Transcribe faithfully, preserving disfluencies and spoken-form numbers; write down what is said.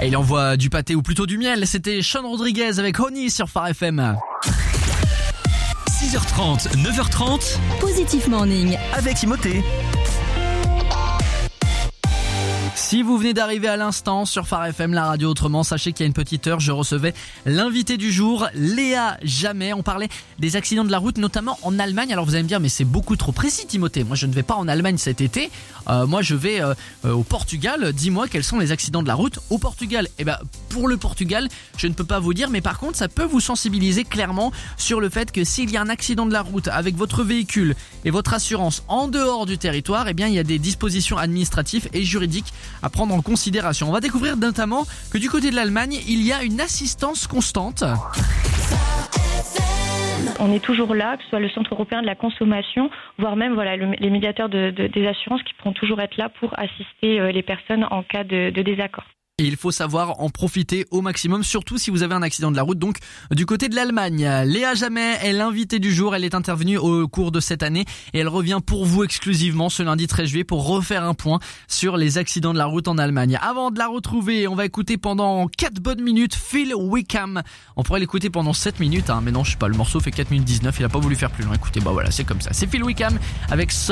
Et il envoie du pâté ou plutôt du miel. C'était Sean Rodriguez avec Honey sur Phare F M. six heures trente, neuf heures trente. Positif Morning. Avec Timothée. Si vous venez d'arriver à l'instant sur Phare F M, la radio autrement, sachez qu'il y a une petite heure, je recevais l'invité du jour, Léa Jamais. On parlait des accidents de la route, notamment en Allemagne. Alors vous allez me dire, mais c'est beaucoup trop précis, Timothée. Moi, je ne vais pas en Allemagne cet été. Euh, moi, je vais euh, euh, au Portugal. Dis-moi, quels sont les accidents de la route au Portugal? Eh ben, pour le Portugal, je ne peux pas vous dire, mais par contre, ça peut vous sensibiliser clairement sur le fait que s'il y a un accident de la route avec votre véhicule et votre assurance en dehors du territoire, eh bien, il y a des dispositions administratives et juridiques à prendre en considération. On va découvrir notamment que du côté de l'Allemagne, il y a une assistance constante. On est toujours là, que ce soit le Centre européen de la consommation, voire même voilà, le, les médiateurs de, de, des assurances qui pourront toujours être là pour assister euh, les personnes en cas de, de désaccord. Et il faut savoir en profiter au maximum, surtout si vous avez un accident de la route. Donc, du côté de l'Allemagne, Léa Jamais est l'invitée du jour. Elle est intervenue au cours de cette année et elle revient pour vous exclusivement ce lundi treize juillet pour refaire un point sur les accidents de la route en Allemagne. Avant de la retrouver, on va écouter pendant quatre bonnes minutes Phil Wickham. On pourrait l'écouter pendant sept minutes, hein, mais non, je sais pas, le morceau fait quatre minutes dix-neuf. Il a pas voulu faire plus long. Écoutez, bah voilà, c'est comme ça. C'est Phil Wickham avec